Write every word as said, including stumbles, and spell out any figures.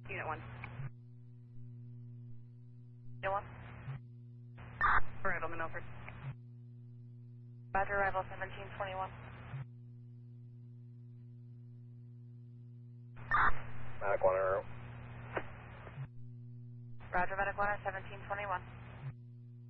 Unit one. Unit one. Arrival Milford. Roger, arrival seventeen twenty-one. Medic one, Aero. Roger, medic one, seventeen twenty-one.